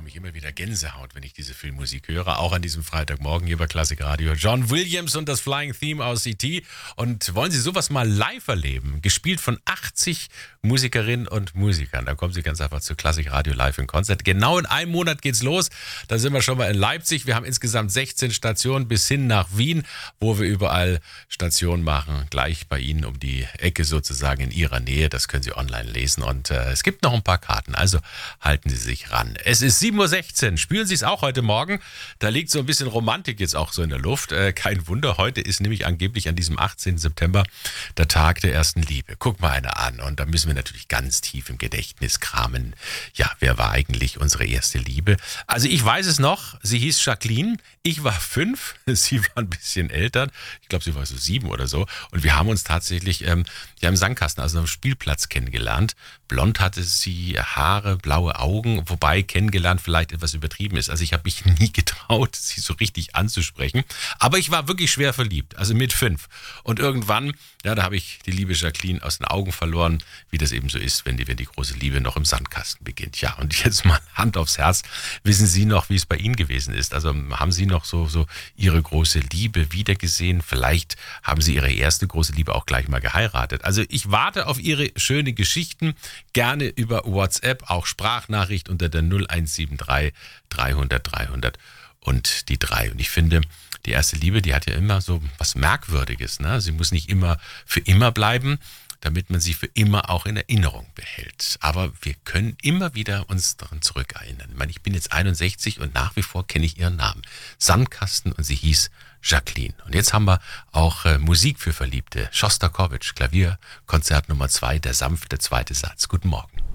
bekomme ich immer wieder Gänsehaut, wenn ich diese Filmmusik höre. Auch an diesem Freitagmorgen hier bei Klassik Radio. John Williams und das Flying Theme aus E.T. Und wollen Sie sowas mal live erleben? Gespielt von 80 Musikerinnen und Musikern. Da kommen Sie ganz einfach zu Klassik Radio live in Konzert. Genau in einem Monat geht's los. Da sind wir schon mal in Leipzig. Wir haben insgesamt 16 Stationen bis hin nach Wien, wo wir überall Stationen machen. Gleich bei Ihnen um die Ecke sozusagen in Ihrer Nähe. Das können Sie online lesen. Und es gibt noch ein paar Karten. Also halten Sie sich ran. Es ist 7.16 Uhr. Spüren Sie es auch heute Morgen? Da liegt so ein bisschen Romantik jetzt auch so in der Luft. Kein Wunder. Heute ist nämlich angeblich an diesem 18. September der Tag der ersten Liebe. Guck mal eine an. Und da müssen wir natürlich ganz tief im Gedächtnis kramen. Ja, wer war eigentlich unsere erste Liebe? Also ich weiß es noch. Sie hieß Jacqueline. Ich war 5. Sie war ein bisschen älter. Ich glaube, sie war so 7 oder so. Und wir haben uns tatsächlich im Sandkasten, also am Spielplatz kennengelernt. Blond hatte sie, Haare, blaue Augen, wobei kennengelernt vielleicht etwas übertrieben ist. Also ich habe mich nie getraut, sie so richtig anzusprechen. Aber ich war wirklich schwer verliebt, also mit 5. Und irgendwann, ja, da habe ich die liebe Jacqueline aus den Augen verloren, wie das eben so ist, wenn die große Liebe noch im Sandkasten beginnt. Ja, und jetzt mal Hand aufs Herz. Wissen Sie noch, wie es bei Ihnen gewesen ist? Also haben Sie noch so Ihre große Liebe wiedergesehen? Vielleicht haben Sie Ihre erste große Liebe auch gleich mal geheiratet. Also ich warte auf Ihre schönen Geschichten, gerne über WhatsApp, auch Sprachnachricht unter der 0173 300 300 und die 3. Und ich finde, die erste Liebe, die hat ja immer so was Merkwürdiges, ne? Sie muss nicht immer für immer bleiben, damit man sie für immer auch in Erinnerung behält. Aber wir können immer wieder uns daran zurückerinnern. Ich meine, ich bin jetzt 61 und nach wie vor kenne ich ihren Namen. Sandkasten, und sie hieß Jacqueline. Und jetzt haben wir auch Musik für Verliebte. Schostakowitsch, Klavier, Konzert Nummer 2, der sanfte zweite Satz. Guten Morgen.